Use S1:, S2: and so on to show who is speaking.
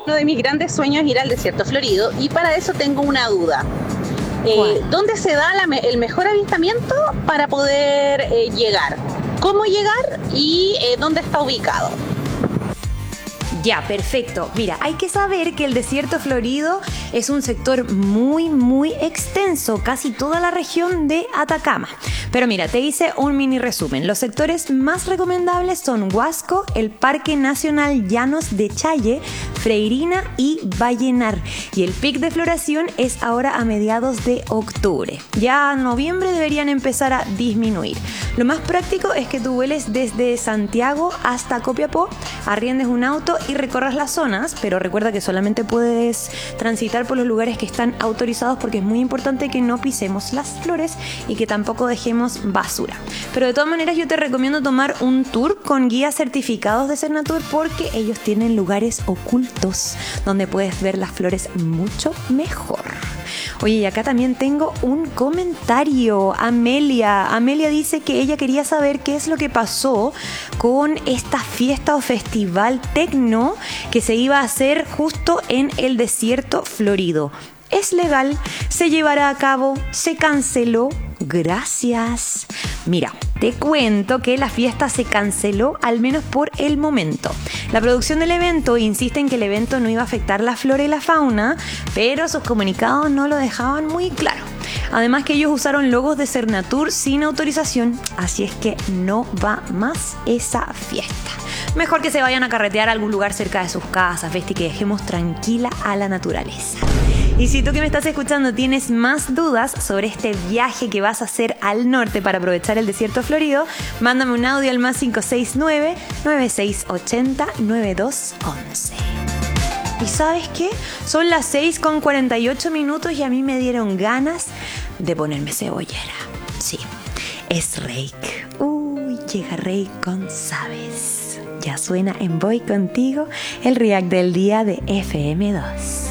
S1: Uno de mis grandes sueños es ir al desierto florido y para eso tengo una duda. ¿Dónde se da el mejor avistamiento para poder llegar? ¿Cómo llegar y dónde está ubicado?
S2: Ya, perfecto. Mira, hay que saber que el desierto florido es un sector muy, muy extenso, casi toda la región de Atacama. Pero mira, te hice un mini resumen. Los sectores más recomendables son Huasco, el Parque Nacional Llanos de Challe, Freirina y Vallenar. Y el pic de floración es ahora a mediados de octubre. Ya en noviembre deberían empezar a disminuir. Lo más práctico es que tú vueles desde Santiago hasta Copiapó, arriendes un auto y recorras las zonas, pero recuerda que solamente puedes transitar por los lugares que están autorizados porque es muy importante que no pisemos las flores y que tampoco dejemos basura. Pero de todas maneras yo te recomiendo tomar un tour con guías certificados de Cernatur porque ellos tienen lugares ocultos donde puedes ver las flores mucho mejor. Oye, y acá también tengo un comentario. Amelia dice que ella quería saber qué es lo que pasó con esta fiesta o festival tecno que se iba a hacer justo en el desierto florido. Es legal, se llevará a cabo, se canceló. Gracias. Mira, te cuento que la fiesta se canceló al menos por el momento. La producción del evento insiste en que el evento no iba a afectar la flora y la fauna, pero sus comunicados no lo dejaban muy claro. Además que ellos usaron logos de Cernatur sin autorización, así es que no va más esa fiesta. Mejor que se vayan a carretear a algún lugar cerca de sus casas, ¿ves? Y que dejemos tranquila a la naturaleza. Y si tú que me estás escuchando tienes más dudas sobre este viaje que vas a hacer al norte para aprovechar el desierto florido, mándame un audio al más 569-9680-9211. ¿Y sabes qué? Son las 6:48 y a mí me dieron ganas de ponerme cebollera. Sí, es Reik. Llega Reik con Sabes. Ya suena en Voy Contigo, el react del día de FM2.